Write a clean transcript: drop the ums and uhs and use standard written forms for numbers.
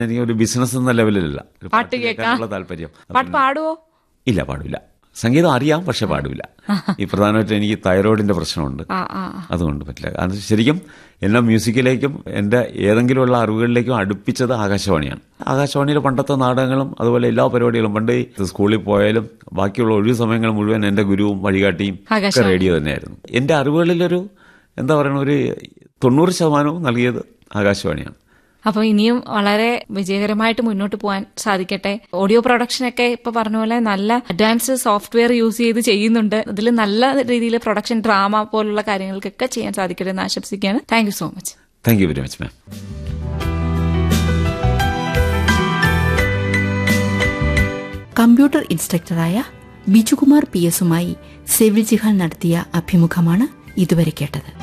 എനിക്കൊരു ബിസിനസ് എന്ന ലെവലിലല്ല, ഒരു പാട്ട് കേൾക്കാനുള്ള താല്പര്യം. പാട്ട് പാടുവോ? ഇല്ല, പാടില്ല. സംഗീതം അറിയാം, പക്ഷെ പാടില്ല. ഈ പ്രധാനമായിട്ട് എനിക്ക് തൈറോയിഡിന്റെ പ്രശ്നമുണ്ട്, അതുകൊണ്ട് പറ്റില്ല. അത് ശരിക്കും എന്നെ മ്യൂസിക്കിലേക്കും എൻ്റെ ഏതെങ്കിലുമുള്ള അറിവുകളിലേക്കും അടുപ്പിച്ചത് ആകാശവാണിയാണ്. ആകാശവാണിയിലെ പണ്ടത്തെ നാടകങ്ങളും അതുപോലെ എല്ലാ പരിപാടികളും, പണ്ട് സ്കൂളിൽ പോയാലും ബാക്കിയുള്ള ഒഴിവു സമയങ്ങൾ മുഴുവൻ എൻ്റെ ഗുരുവും വഴികാട്ടിയും ഒക്കെ റേഡിയോ തന്നെയായിരുന്നു. എൻ്റെ അറിവുകളിലൊരു എന്താ പറയുക, ഒരു 90% നൽകിയത് ആകാശവാണിയാണ്. അപ്പോൾ ഇനിയും വളരെ വിജയകരമായിട്ട് മുന്നോട്ട് പോകാൻ സാധിക്കട്ടെ. ഓഡിയോ പ്രൊഡക്ഷനൊക്കെ ഇപ്പൊ പറഞ്ഞ പോലെ നല്ല അഡ്വാൻസ് സോഫ്റ്റ്വെയർ യൂസ് ചെയ്ത് ചെയ്യുന്നുണ്ട്. അതിൽ നല്ല രീതിയിൽ പ്രൊഡക്ഷൻ, ഡ്രാമ പോലുള്ള കാര്യങ്ങൾക്കൊക്കെ ചെയ്യാൻ സാധിക്കട്ടെ എന്ന് ആശംസിക്കുകയാണ്. Thank you so much. Thank you very much ma'am. Computer ഇൻസ്ട്രക്ടറായ Bijukumar PS-ഉമായി Sevil Jihan നടത്തിയ അഭിമുഖമാണ് ഇതുവരെ കേട്ടത്.